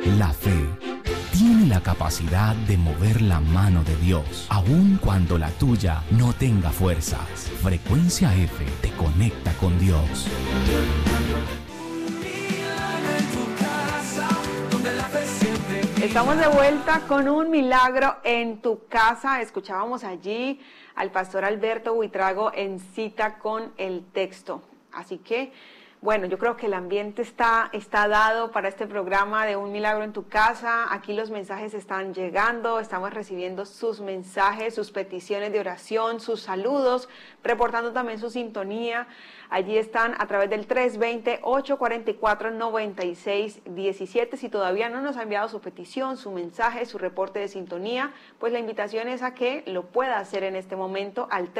La fe tiene la capacidad de mover la mano de Dios, aun cuando la tuya no tenga fuerzas. Frecuencia F te conecta con Dios. Estamos de vuelta con un milagro en tu casa. Escuchábamos allí al pastor Alberto Buitrago en Cita con el Texto. Así que, bueno, yo creo que el ambiente está dado para este programa de Un Milagro en tu Casa. Aquí los mensajes están llegando, estamos recibiendo sus mensajes, sus peticiones de oración, sus saludos, reportando también su sintonía. Allí están a través del 320-844-9617. Si todavía no nos ha enviado su petición, su mensaje, su reporte de sintonía, pues la invitación es a que lo pueda hacer en este momento al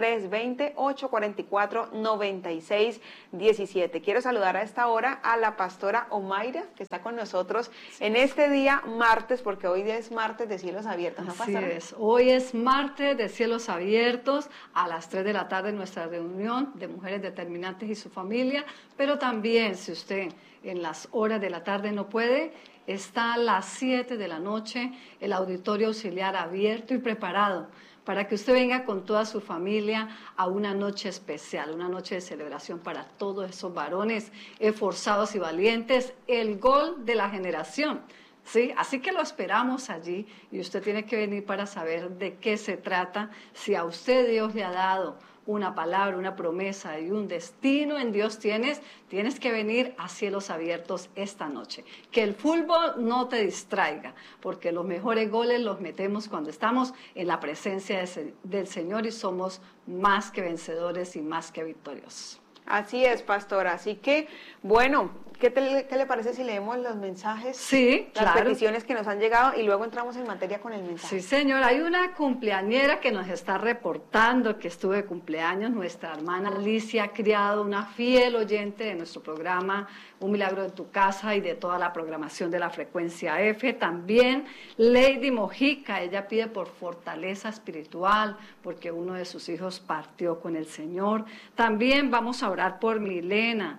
320-844-9617. Quiero saludar a esta hora a la pastora Omaira, que está con nosotros en este día martes, porque hoy es martes de Cielos Abiertos, ¿no, pastora? Así es, hoy es martes de Cielos Abiertos, a las 3 de la tarde nuestra reunión de mujeres determinantes y su familia, pero también si usted en las horas de la tarde no puede, está a las 7 de la noche el auditorio auxiliar abierto y preparado para que usted venga con toda su familia a una noche especial, una noche de celebración para todos esos varones esforzados y valientes, el gol de la generación. ¿Sí? Así que lo esperamos allí y usted tiene que venir para saber de qué se trata. Si a usted Dios le ha dado una palabra, una promesa y un destino en Dios tienes que venir a Cielos Abiertos esta noche. Que el fútbol no te distraiga, porque los mejores goles los metemos cuando estamos en la presencia del Señor y somos más que vencedores y más que victoriosos. Así es, pastora. Así que, bueno, ¿qué le parece si leemos los mensajes? Sí, las claro. peticiones que nos han llegado y luego entramos en materia con el mensaje. Sí, señor. Hay una cumpleañera que nos está reportando que estuvo de cumpleaños, nuestra hermana Alicia Criado, una fiel oyente de nuestro programa Un Milagro en tu Casa y de toda la programación de la Frecuencia F. También Lady Mojica, ella pide por fortaleza espiritual, porque uno de sus hijos partió con el Señor. También vamos a orar por Milena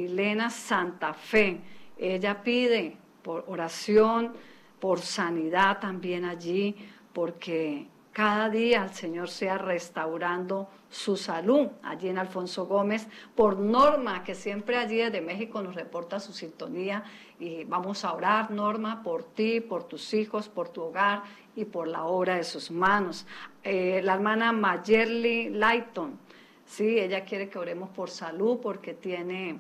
Santa Fe. Ella pide por oración, por sanidad también allí, porque cada día el Señor sea restaurando su salud allí en Alfonso Gómez. Por Norma, que siempre allí desde México nos reporta su sintonía, y vamos a orar, Norma, por ti, por tus hijos, por tu hogar y por la obra de sus manos. La hermana Mayerly Lighton, sí, ella quiere que oremos por salud porque tiene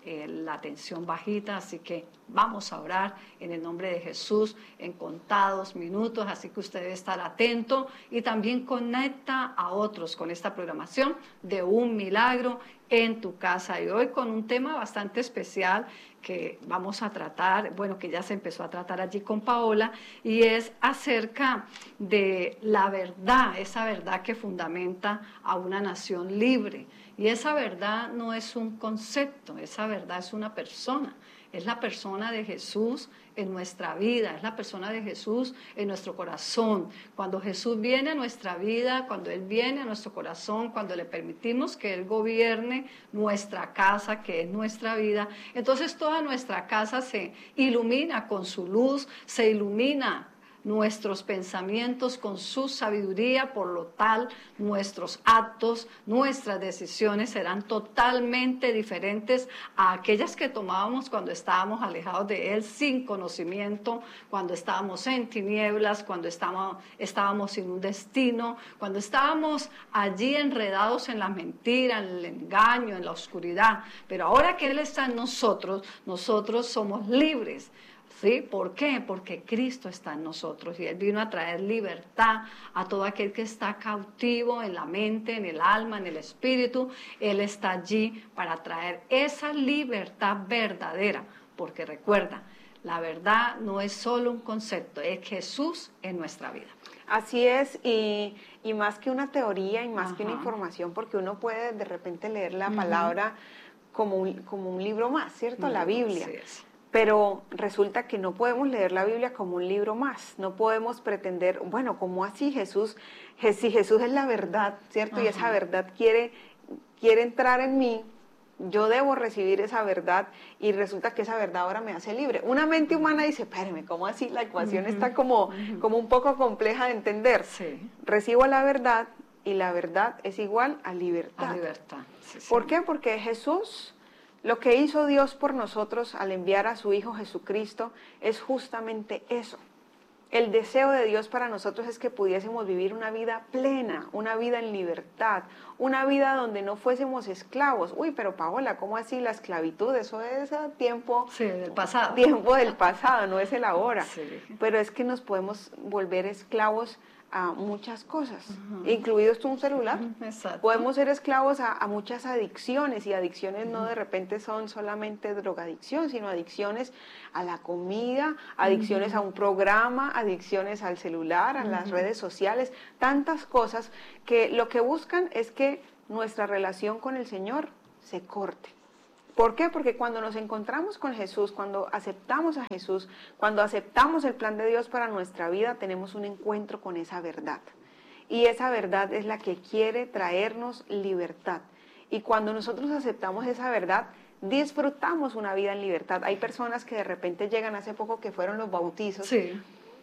la tensión bajita, así que vamos a orar en el nombre de Jesús en contados minutos, así que usted debe estar atento y también conecta a otros con esta programación de Un Milagro en tu Casa. Y hoy con un tema bastante especial que vamos a tratar, bueno, que ya se empezó a tratar allí con Paola, y es acerca de la verdad, esa verdad que fundamenta a una nación libre. Y esa verdad no es un concepto, esa verdad es una persona. Es la persona de Jesús en nuestra vida, es la persona de Jesús en nuestro corazón. Cuando Jesús viene a nuestra vida, cuando Él viene a nuestro corazón, cuando le permitimos que Él gobierne nuestra casa, que es nuestra vida, entonces toda nuestra casa se ilumina con su luz, se ilumina nuestros pensamientos con su sabiduría, por lo tal nuestros actos, nuestras decisiones serán totalmente diferentes a aquellas que tomábamos cuando estábamos alejados de Él, sin conocimiento, cuando estábamos en tinieblas, cuando estábamos sin un destino, cuando estábamos allí enredados en la mentira, en el engaño, en la oscuridad. Pero ahora que Él está en nosotros, nosotros somos libres. ¿Sí? ¿Por qué? Porque Cristo está en nosotros y Él vino a traer libertad a todo aquel que está cautivo en la mente, en el alma, en el espíritu. Él está allí para traer esa libertad verdadera, porque recuerda, la verdad no es solo un concepto, es Jesús en nuestra vida. Así es, y más que una teoría y más que una información, porque uno puede de repente leer la palabra como un libro más, ¿cierto? La Biblia. Así es. Pero resulta que no podemos leer la Biblia como un libro más, no podemos pretender, bueno, ¿cómo así Jesús? Si Jesús es la verdad, ¿cierto? Y esa verdad quiere entrar en mí, yo debo recibir esa verdad y resulta que esa verdad ahora me hace libre. Una mente humana dice, espérame, ¿cómo así? La ecuación está como un poco compleja de entender. Sí. Recibo la verdad y la verdad es igual a libertad. A libertad. Sí, sí. ¿Por qué? Porque Jesús, lo que hizo Dios por nosotros al enviar a su Hijo Jesucristo es justamente eso. El deseo de Dios para nosotros es que pudiésemos vivir una vida plena, una vida en libertad, una vida donde no fuésemos esclavos. Uy, pero Paola, ¿cómo así la esclavitud? Eso es tiempo, Sí, del pasado. Tiempo del pasado, no es el ahora. Sí. Pero es que nos podemos volver esclavos a muchas cosas, incluidos un celular. Exacto. Podemos ser esclavos a muchas adicciones, y adicciones no de repente son solamente drogadicción, sino adicciones a la comida, adicciones a un programa, adicciones al celular, a las redes sociales, tantas cosas que lo que buscan es que nuestra relación con el Señor se corte. ¿Por qué? Porque cuando nos encontramos con Jesús, cuando aceptamos a Jesús, cuando aceptamos el plan de Dios para nuestra vida, tenemos un encuentro con esa verdad. Y esa verdad es la que quiere traernos libertad. Y cuando nosotros aceptamos esa verdad, disfrutamos una vida en libertad. Hay personas que de repente llegan, hace poco que fueron los bautizos, Sí.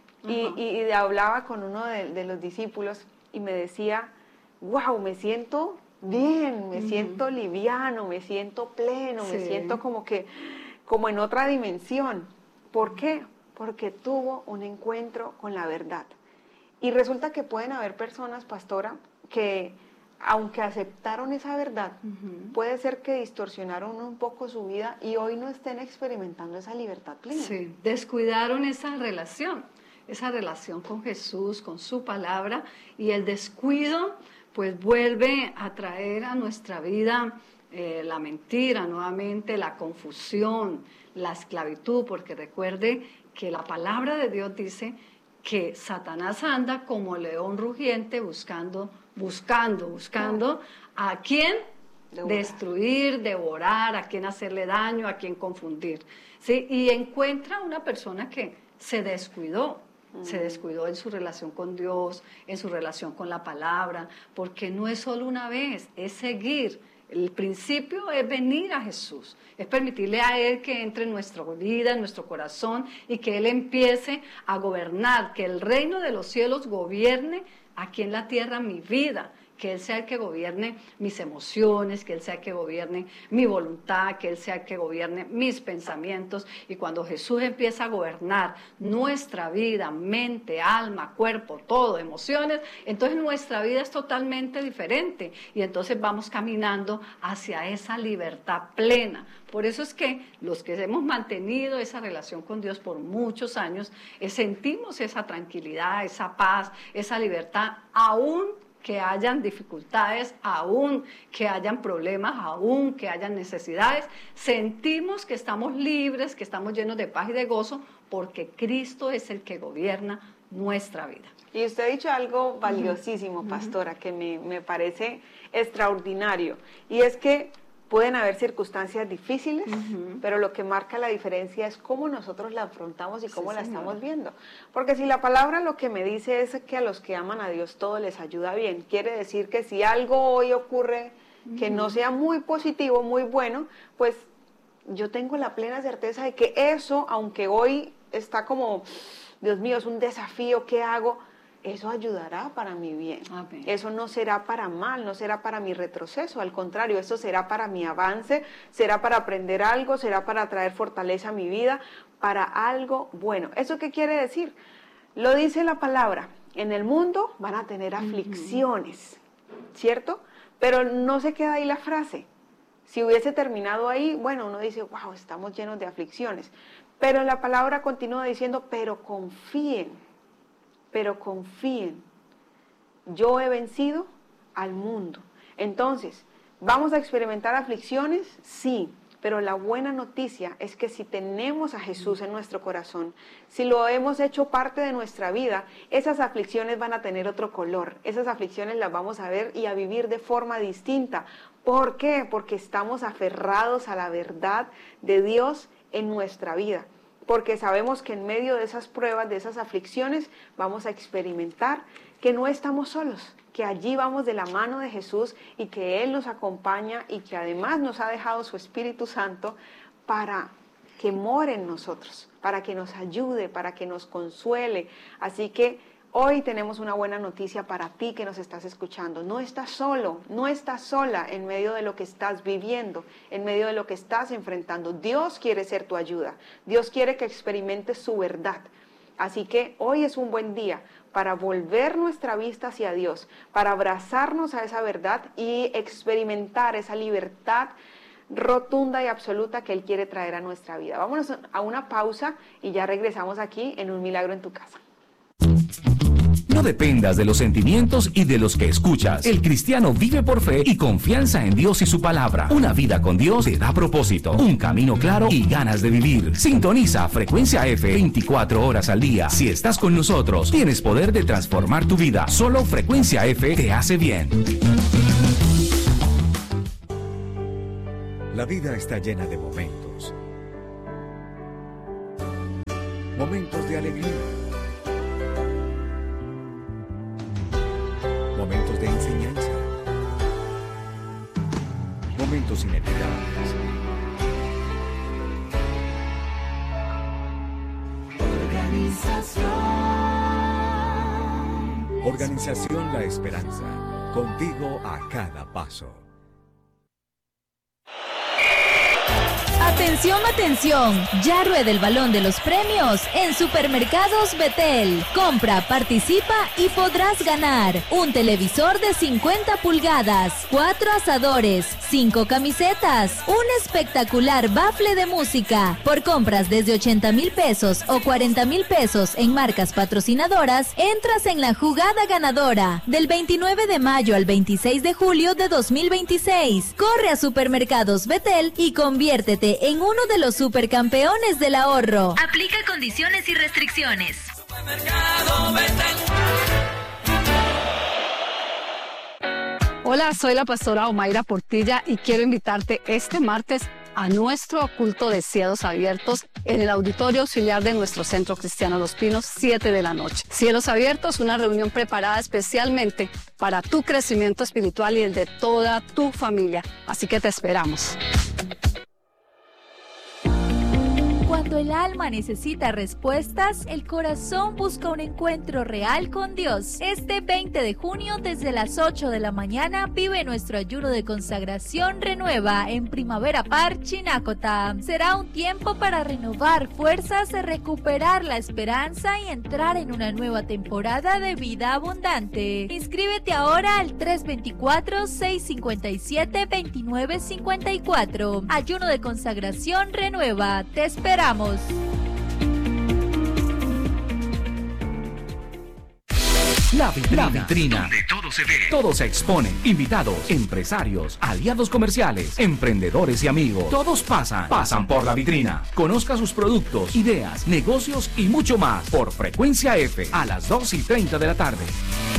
y hablaba con uno de los discípulos y me decía, wow, me siento bien, me siento liviano, me siento pleno, me Sí. siento como en otra dimensión. ¿Por qué? Porque tuvo un encuentro con la verdad. Y resulta que pueden haber personas, pastora, que aunque aceptaron esa verdad, puede ser que distorsionaron un poco su vida y hoy no estén experimentando esa libertad plena. Sí, descuidaron esa relación con Jesús, con su palabra, y el descuido pues vuelve a traer a nuestra vida la mentira nuevamente, la confusión, la esclavitud, porque recuerde que la palabra de Dios dice que Satanás anda como león rugiente buscando a quién destruir, devorar, a quién hacerle daño, a quién confundir, ¿sí? Y encuentra una persona que se descuidó en su relación con Dios, en su relación con la palabra, porque no es solo una vez, es seguir. El principio es venir a Jesús, es permitirle a Él que entre en nuestra vida, en nuestro corazón, y que Él empiece a gobernar, que el reino de los cielos gobierne aquí en la tierra mi vida, que Él sea el que gobierne mis emociones, que Él sea el que gobierne mi voluntad, que Él sea el que gobierne mis pensamientos. Y cuando Jesús empieza a gobernar nuestra vida, mente, alma, cuerpo, todo, emociones, entonces nuestra vida es totalmente diferente y entonces vamos caminando hacia esa libertad plena. Por eso es que los que hemos mantenido esa relación con Dios por muchos años, sentimos esa tranquilidad, esa paz, esa libertad, aún que hayan dificultades, aún que hayan problemas, aún que hayan necesidades, sentimos que estamos libres, que estamos llenos de paz y de gozo, porque Cristo es el que gobierna nuestra vida. Y usted ha dicho algo valiosísimo, pastora, que me parece extraordinario, y es que pueden haber circunstancias difíciles, pero lo que marca la diferencia es cómo nosotros la afrontamos y cómo la estamos viendo. Porque si la palabra lo que me dice es que a los que aman a Dios todo les ayuda bien, quiere decir que si algo hoy ocurre que no sea muy positivo, muy bueno, pues yo tengo la plena certeza de que eso, aunque hoy está como, Dios mío, es un desafío, ¿qué hago? Eso ayudará para mi bien. Amén. Eso no será para mal, no será para mi retroceso, al contrario, eso será para mi avance, será para aprender algo, será para traer fortaleza a mi vida, para algo bueno. ¿Eso qué quiere decir? Lo dice la palabra, en el mundo van a tener aflicciones, ¿cierto? Pero no se queda ahí la frase. Si hubiese terminado ahí, bueno, uno dice, wow, estamos llenos de aflicciones. Pero la palabra continúa diciendo, pero confíen, yo he vencido al mundo. Entonces, ¿vamos a experimentar aflicciones? Sí, pero la buena noticia es que si tenemos a Jesús en nuestro corazón, si lo hemos hecho parte de nuestra vida, esas aflicciones van a tener otro color, esas aflicciones las vamos a ver y a vivir de forma distinta. ¿Por qué? Porque estamos aferrados a la verdad de Dios en nuestra vida. Porque sabemos que en medio de esas pruebas, de esas aflicciones, vamos a experimentar que no estamos solos, que allí vamos de la mano de Jesús y que Él nos acompaña y que además nos ha dejado su Espíritu Santo para que more en nosotros, para que nos ayude, para que nos consuele. Así que hoy tenemos una buena noticia para ti que nos estás escuchando. No estás solo, no estás sola en medio de lo que estás viviendo, en medio de lo que estás enfrentando. Dios quiere ser tu ayuda. Dios quiere que experimentes su verdad. Así que hoy es un buen día para volver nuestra vista hacia Dios, para abrazarnos a esa verdad y experimentar esa libertad rotunda y absoluta que Él quiere traer a nuestra vida. Vámonos a una pausa y ya regresamos aquí en Un Milagro en tu Casa. No dependas de los sentimientos y de los que escuchas. El cristiano vive por fe y confianza en Dios y su palabra. Una vida con Dios te da propósito, un camino claro y ganas de vivir. Sintoniza Frecuencia F 24 horas al día. Si estás con nosotros, tienes poder de transformar tu vida. Solo Frecuencia F te hace bien. La vida está llena de momentos. Momentos de alegría. Momentos de enseñanza. Momentos inolvidables. Organización La Esperanza. Contigo a cada paso. Atención, atención, ya rueda el balón de los premios en Supermercados Betel. Compra, participa y podrás ganar un televisor de 50 pulgadas, 4 asadores, 5 camisetas, un espectacular bafle de música. Por compras desde 80,000 pesos o 40,000 pesos en marcas patrocinadoras, entras en la jugada ganadora del 29 de mayo al 26 de julio de 2026. Corre a Supermercados Betel y conviértete en uno de los supercampeones del ahorro. Aplica condiciones y restricciones. Hola, soy la pastora Omaira Portilla y quiero invitarte este martes a nuestro culto de cielos abiertos en el auditorio auxiliar de nuestro Centro Cristiano Los Pinos, 7 de la noche. Cielos abiertos, una reunión preparada especialmente para tu crecimiento espiritual y el de toda tu familia. Así que te esperamos. Cuando el alma necesita respuestas, el corazón busca un encuentro real con Dios. Este 20 de junio, desde las 8 de la mañana, vive nuestro ayuno de consagración Renueva en Primavera Park, Chinacota. Será un tiempo para renovar fuerzas, recuperar la esperanza y entrar en una nueva temporada de vida abundante. Inscríbete ahora al 324-657-2954. Ayuno de consagración Renueva. Te esperamos. La vitrina, donde todo se ve, todo se expone. Invitados, empresarios, aliados comerciales, emprendedores y amigos. Todos pasan por la vitrina. Conozca sus productos, ideas, negocios y mucho más por Frecuencia F a las 2:30 de la tarde.